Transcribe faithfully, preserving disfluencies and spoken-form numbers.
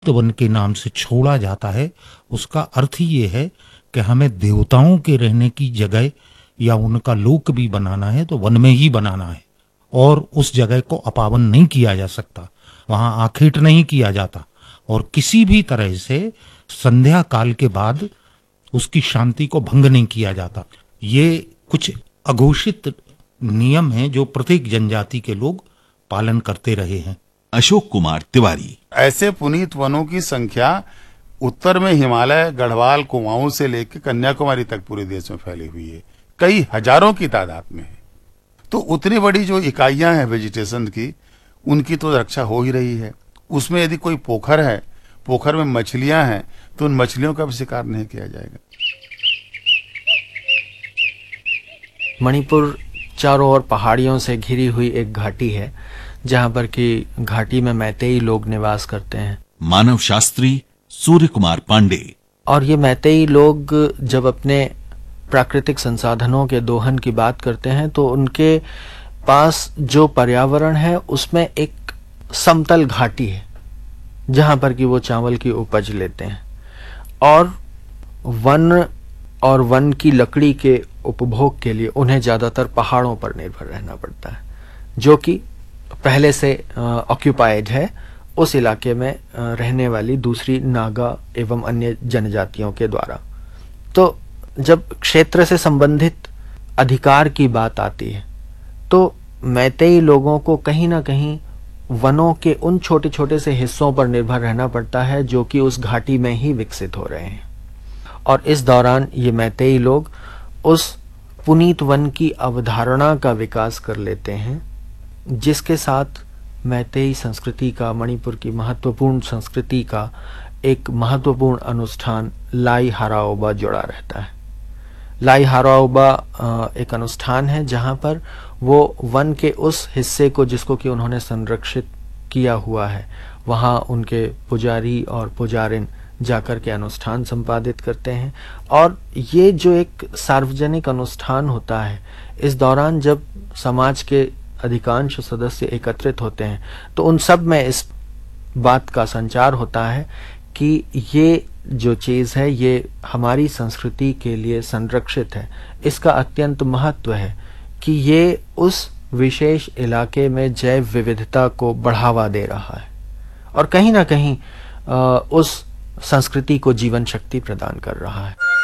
One के नाम से छोड़ा जाता है, उसका अर्थ ही ये है कि हमें देवताओं के रहने की जगह या उनका लोक भी बनाना है तो वन में ही बनाना है, और उस जगह को अपावन नहीं किया जा सकता, वहां आखेट नहीं किया जाता, और किसी भी तरह से संध्या काल के बाद उसकी शांति को भंग नहीं किया जाता। ये कुछ अघोषित नियम हैं जो प्रत्येक जनजाति के लोग पालन करते रहे हैं। अशोक कुमार तिवारी। ऐसे पुनीत वनों की संख्या उत्तर में हिमालय, गढ़वाल, कुमाऊं से लेकर कन्याकुमारी तक पूरे देश में फैली हुई है, कई हजारों की तादाद में है। तो उतनी बड़ी जो इकाइयां हैं वेजिटेशन की, उनकी तो रक्षा हो ही रही है। उसमें यदि कोई पोखर है, पोखर में मछलियां हैं, तो उन मछलियों का भी शिकार नहीं किया जाएगा। मणिपुर चारों ओर पहाड़ियों से घिरी हुई एक घाटी है, जहां पर कि घाटी में मैतेई लोग निवास करते हैं। मानव शास्त्री सूर्य कुमार पांडे। और ये मैतेई लोग जब अपने प्राकृतिक संसाधनों के दोहन की बात करते हैं तो उनके पास जो पर्यावरण है उसमें एक समतल घाटी है जहां पर कि वो चावल की उपज लेते हैं, और वन और वन की लकड़ी के उपभोग के लिए उन्हें ज्यादातर पहाड़ों पर निर्भर रहना पड़ता है, जो कि पहले से ऑक्यूपाइड है उस इलाके में रहने वाली दूसरी नागा एवं अन्य जनजातियों के द्वारा। तो जब क्षेत्र से संबंधित अधिकार की बात आती है तो मैतेई लोगों को कहीं ना कहीं वनों के उन छोटे छोटे से हिस्सों पर निर्भर रहना पड़ता है जो कि उस घाटी में ही विकसित हो रहे हैं, और इस दौरान ये मैतेई लोग उस पुनीत वन की अवधारणा का विकास कर लेते हैं, जिसके साथ मैतेई संस्कृति का, मणिपुर की महत्वपूर्ण संस्कृति का एक महत्वपूर्ण अनुष्ठान लाई हाराओबा जुड़ा रहता है। लाई हाराओबा एक अनुष्ठान है जहां पर वो वन के उस हिस्से को जिसको कि उन्होंने संरक्षित किया हुआ है, वहां उनके पुजारी और पुजारिन जाकर के अनुष्ठान संपादित करते हैं। और ये जो एक सार्वजनिक अनुष्ठान होता है, इस दौरान जब समाज के अधिकांश सदस्य एकत्रित होते हैं तो उन सब में इस बात का संचार होता है कि ये जो चीज है ये हमारी संस्कृति के लिए संरक्षित है, इसका अत्यंत महत्व है कि ये उस विशेष इलाके में जैव विविधता को बढ़ावा दे रहा है और कहीं ना कहीं आ, उस संस्कृति को जीवन शक्ति प्रदान कर रहा है।